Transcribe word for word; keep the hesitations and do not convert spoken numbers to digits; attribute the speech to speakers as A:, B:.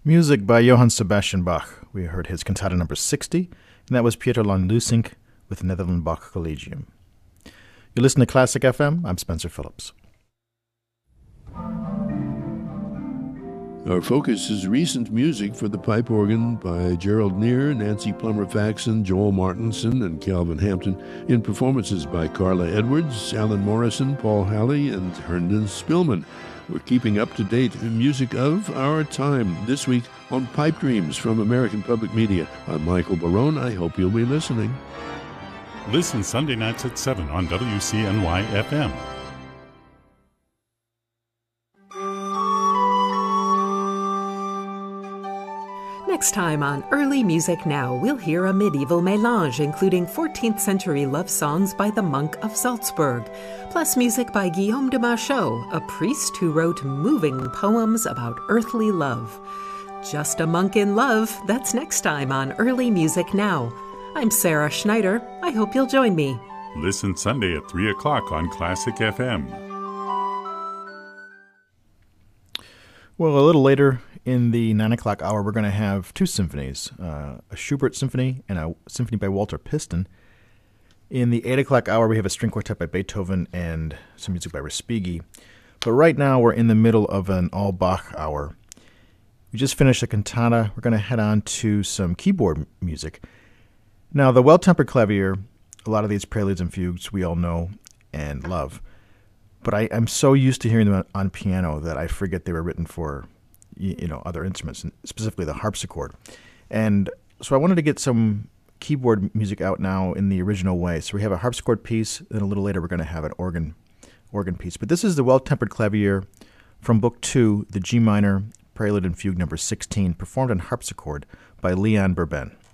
A: Music by Johann Sebastian Bach. We heard his cantata number sixty, and that was Pieter van Luysink with Netherland Bach Collegium. You listen to Classic F M. I'm Spencer Phillips.
B: Our focus is recent music for the pipe organ by Gerald Neer, Nancy Plummer-Faxon, Joel Martinson, and Calvin Hampton, in performances by Carla Edwards, Alan Morrison, Paul Halley, and Herndon Spillman. We're keeping up to date music of our time this week on Pipe Dreams from American Public Media. I'm Michael Barone. I hope you'll be listening.
C: Listen Sunday nights at seven on W C N Y F M.
D: Next time on Early Music Now, we'll hear a medieval mélange including fourteenth century love songs by the Monk of Salzburg, plus music by Guillaume de Machaut, a priest who wrote moving poems about earthly love. Just a Monk in Love, that's next time on Early Music Now. I'm Sarah Schneider. I hope you'll join me.
C: Listen Sunday at three o'clock on Classic F M.
A: Well, a little later in the nine o'clock hour, we're going to have two symphonies, uh, a Schubert symphony and a symphony by Walter Piston. In the eight o'clock hour, we have a string quartet by Beethoven and some music by Respighi. But right now, we're in the middle of an all-Bach hour. We just finished a cantata. We're going to head on to some keyboard music. Now, the Well-Tempered Clavier, a lot of these preludes and fugues we all know and love. But I, I'm so used to hearing them on piano that I forget they were written for, you know, other instruments, and specifically the harpsichord. And so I wanted to get some keyboard music out now in the original way. So we have a harpsichord piece, then a little later we're going to have an organ organ piece. But this is the Well-Tempered Clavier from Book Two, the G minor Prelude and Fugue number sixteen, performed on harpsichord by Leon Berben.